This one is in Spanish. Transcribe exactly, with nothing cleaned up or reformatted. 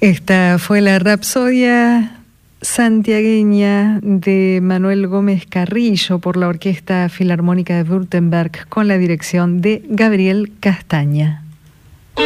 Esta fue la Rapsodia santiagueña de Manuel Gómez Carrillo por la Orquesta Filarmónica de Württemberg con la dirección de Gabriel Castaña.